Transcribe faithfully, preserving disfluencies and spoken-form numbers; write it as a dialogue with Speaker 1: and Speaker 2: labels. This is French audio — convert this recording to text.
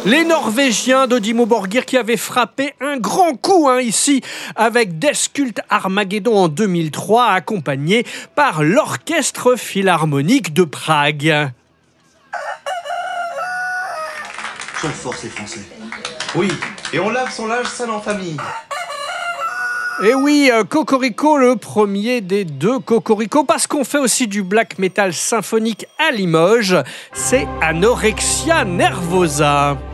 Speaker 1: Les Norvégiens de Dimmu Borgir qui avaient frappé un grand coup hein, ici avec Death Cult Armageddon en deux mille trois, accompagné par l'Orchestre Philharmonique de Prague.
Speaker 2: Quelle force les Français. Oui, et on lave son linge sale en famille.
Speaker 1: Et oui, Cocorico, le premier des deux Cocorico, parce qu'on fait aussi du black metal symphonique à Limoges, c'est Anorexia Nervosa.